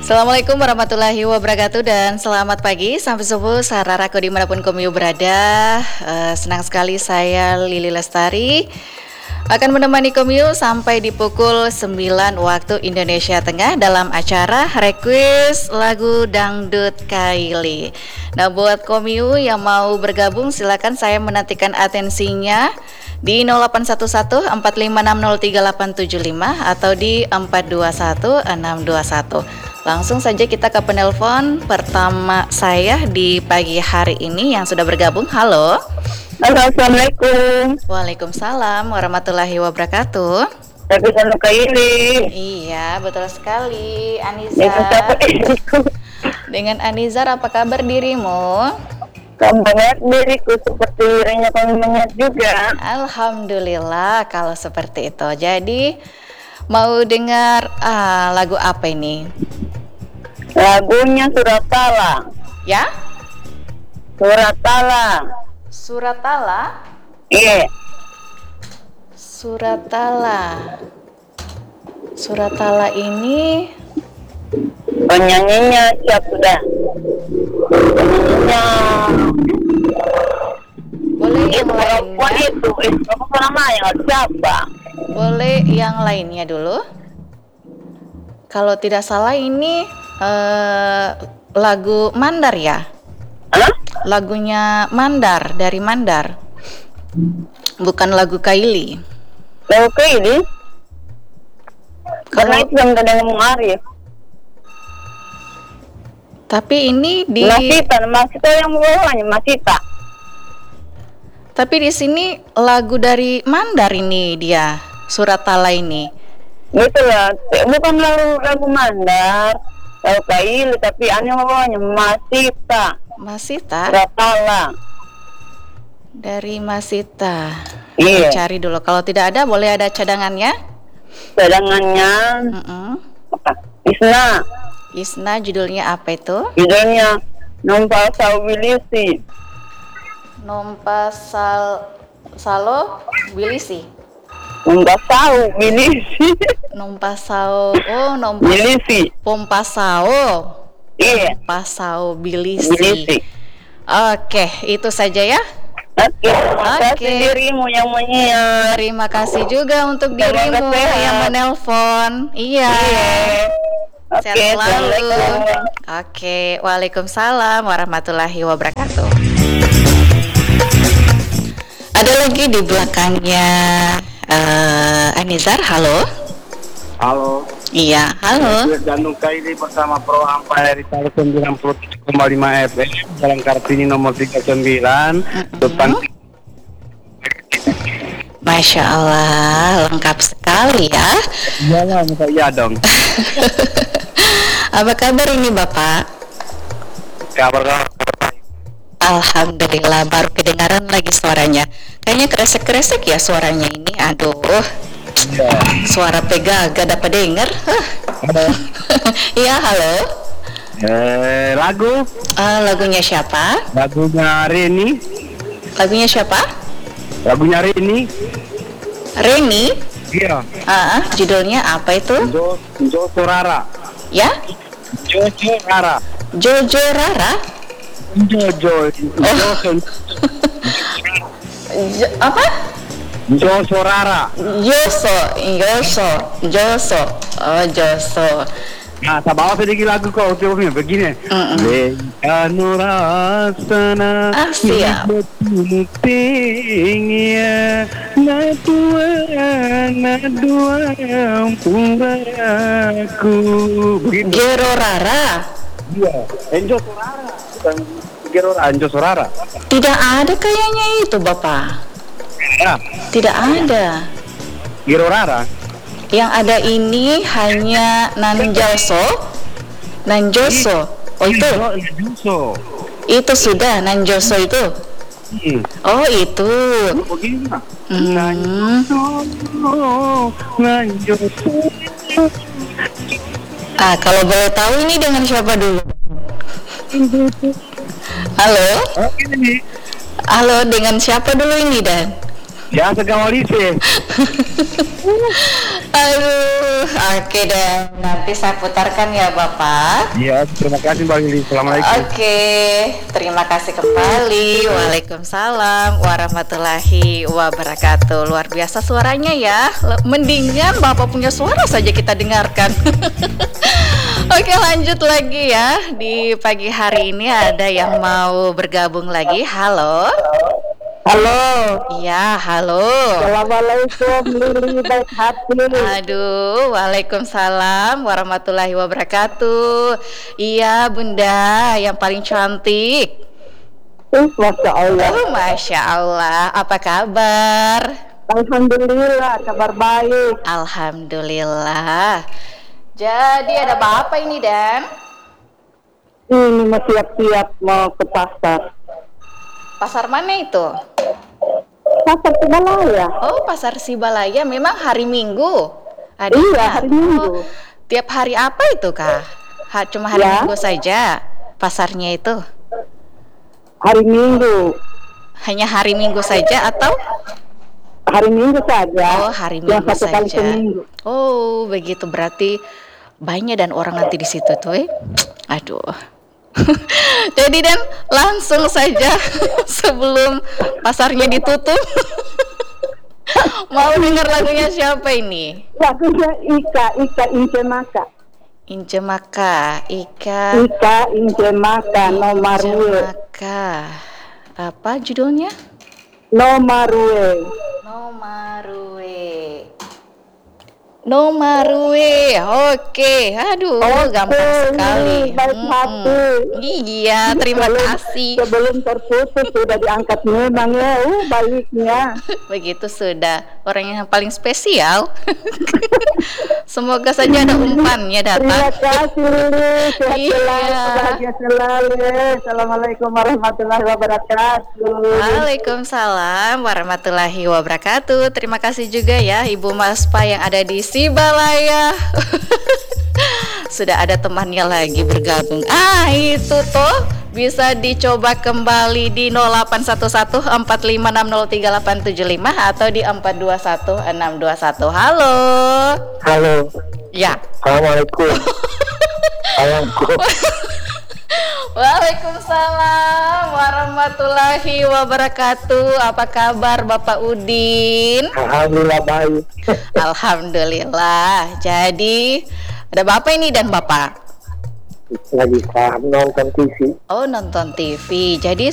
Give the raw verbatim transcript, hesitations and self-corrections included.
Assalamualaikum warahmatullahi wabarakatuh dan selamat pagi sampai subuh sararaku dimanapun komiu berada. uh, Senang sekali saya Lili Lestari akan menemani komiu sampai di pukul sembilan waktu Indonesia Tengah dalam acara Request Lagu Dangdut Kaili. Nah, buat komiu yang mau bergabung silakan, saya menantikan atensinya di nol delapan satu satu empat lima enam nol tiga delapan tujuh lima atau di empat dua satu enam dua satu. Langsung saja kita ke penelpon pertama saya di pagi hari ini yang sudah bergabung. Halo. Halo, assalamualaikum. Waalaikumsalam warahmatullahi wabarakatuh. Tapi Dangdut Kaili. Iya, betul sekali, Anizar. Dengan Anizar, apa kabar dirimu? Kabarnya diriku seperti dirinya kami menyat juga. Alhamdulillah kalau seperti itu. Jadi mau dengar ah, lagu apa ini? Lagunya Suratala. Ya? Suratala. Suratala? Iya. Suratala. Suratala ini Penyanyinya siap sudah. Penyanyinya boleh yang itu perempuan lainnya? itu. Eh, apa namanya? Siapa? Boleh yang lainnya dulu. Kalau tidak salah ini eh, lagu Mandar ya? Hah? Lagunya Mandar, dari Mandar. Bukan lagu Kaili. Lagu Kaili? Karena Kalau itu yang tadi ngomong Arif. tapi ini di Masita, Masita yang bawahnya Masita. tapi di sini lagu dari Mandar ini dia, Suratala ini. Gitu lah, bukan lagu lagu Mandar, lagu Kaili, tapi aneh bawahnya Masita. Masita? Suratala. Dari Masita. Iya. Cari dulu. Kalau tidak ada, boleh ada cadangannya. Cadangannya Mm-mm. Isna. Isna, judulnya apa itu? Judulnya Nompa Saubilisi. Nompa Sal Salo Bilisi. Nompa Saubilisi. Nompa Sao. Oh, Nompa Bilisi. Pompa Sao. Iya. Pompa Sao Bilisi. Bilisi. Oke, itu saja ya. Oke, terima kasih Oke. dirimu yang menyiar. Terima kasih juga untuk Semoga dirimu sehat. yang menelpon. Iya. Iya. Sehat Oke, selalu. assalamualaikum. Oke, waalaikumsalam warahmatullahi wabarakatuh. Ada lagi di belakangnya uh, Anizar. Halo. Halo. Iya, halo. Dangdut Kaili bersama Pro Ampere di sembilan puluh tujuh koma lima F M Jalan Kartini nomor tiga puluh sembilan. Depan. Masya Allah, lengkap sekali ya. Iya lah, masa iya dong. Apa kabar ini Bapak? Kabar Alhamdulillah, baru kedengaran lagi suaranya. Kayaknya kresek-kresek ya suaranya ini. Aduh, ya. suara pegaga dapat dengar. Hah. Halo. Iya, halo. Eh, lagu Eh, lagunya siapa? lagunya Reni, Lagunya siapa? lagunya Reni. Reni. Iya. Ah, judulnya apa itu? Jo Jo Sorara. Ya? Jojo Rara. Jojo Rara. Jojo. Jo Jo, apa? Jo Sorara. Yoso, Yoso, Joso. Oh, Joso. Nah, tak bawa sedikit lagu kau tengoknya begini. Lekanu rasana Ah, siap. pentingnya nadua nadua puraku. Begitu. Gero Rara. Iya. Enjo Sorara. Bukan Gero Anjo Sorara. Tidak ada kayaknya itu, Bapak. Ya. Tidak ada. Gero Rara. Yang ada ini hanya Nanjoso. Nanjoso. Oh, itu. Joso. Itu sudah Nanjoso itu. Hmm. Oh, itu. Begini. Hmm. Nanjoso. Ah, kalau boleh tahu ini dengan siapa dulu? Halo? Oke nih. Halo, dengan siapa dulu ini, Dan? Ya, segawalise. Aduh. Oke deh, nanti saya putarkan ya Bapak. Iya, terima kasih Mbak Lili. Assalamualaikum. Oke, terima kasih kembali. Waalaikumsalam warahmatullahi wabarakatuh. Luar biasa suaranya ya. Le- Mendingan Bapak punya suara saja kita dengarkan. Oke, lanjut lagi ya. Di pagi hari ini ada yang mau bergabung lagi. Halo. Halo. Iya, halo. Assalamualaikum Lili baik hati. Aduh, waalaikumsalam warahmatullahi wabarakatuh. Iya, Bunda yang paling cantik. Uh, Masya Allah. Oh, Masya Allah. Apa kabar? Alhamdulillah kabar baik. Alhamdulillah. Jadi ada apa ini, Dan? Ini mau siap-siap mau ke pasar. Pasar mana itu? Pasar Tegalaya. Oh, Pasar Sibalaya. Memang hari Minggu. Ada Iya, ya? hari Minggu. Oh, tiap hari apa itu, Kak? Ha, cuma hari Ya. Minggu saja pasarnya itu? Hari Minggu. Hanya hari Minggu saja atau? Hari Minggu saja. Oh, hari Yang Minggu satu kali saja. seminggu. Oh, begitu berarti banyak dan orang nanti di situ tuh. Eh. Aduh. Jadi Dan langsung saja sebelum pasarnya ditutup. Mau dengar lagunya siapa ini? Lagunya Ika, Ika Ince Maka. Ince Maka, Ika Ika Ince Maka, Ince Nomarue. Maka. Apa judulnya? Nomarue. Nomarue. Nomarue. Oke. Aduh, Oke, gampang sekali. baik Mm-mm. hati. Iya, terima Sebelum- kasih. Sebelum terputus sudah diangkat memang ya, uh, baiknya. Begitu sudah orang yang paling spesial. Semoga saja ada umpannya Terima datang. kasih Lili, sehat Iya. selalu, bahagia selalu. Assalamualaikum warahmatullahi wabarakatuh. Waalaikumsalam warahmatullahi wabarakatuh. Terima kasih juga ya Ibu Maspa yang ada di Sibalaya. Sudah ada temannya lagi bergabung. Ah, itu tuh bisa dicoba kembali di nol delapan satu satu empat lima enam nol tiga delapan tujuh lima atau di empat dua satu enam dua satu. Halo. Halo. Ya. Assalamualaikum. Assalamualaikum. Waalaikumsalam warahmatullahi wabarakatuh. Apa kabar Bapak Udin? Alhamdulillah baik. Alhamdulillah. Jadi ada Bapak ini dan Bapak. Lagi nonton T V. Oh, nonton T V. Jadi